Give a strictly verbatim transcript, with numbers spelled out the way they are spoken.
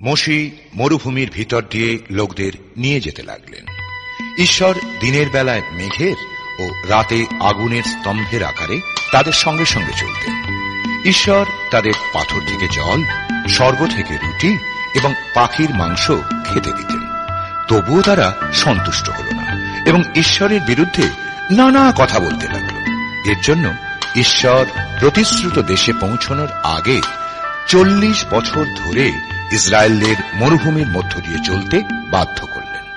মোশি মরুভূমির ভিতর দিয়ে লোকদের নিয়ে যেতে লাগলেন। ঈশ্বর দিনের বেলায় মেঘের ও রাতে আগুনের স্তম্ভের আকারে তাদের সঙ্গে সঙ্গে চলতেন। ঈশ্বর তাদের পাথর থেকে জল, স্বর্গ থেকে রুটি এবং পাখির মাংস খেতে দিতেন। তবুও তারা সন্তুষ্ট হল না এবং ঈশ্বরের বিরুদ্ধে নানা কথা বলতে লাগল। এর জন্য ঈশ্বর প্রতিশ্রুত দেশে পৌঁছানোর আগে চল্লিশ বছর ধরে ইসরায়েলদের মরুভূমির মধ্য দিয়ে চলতে বাধ্য করলেন।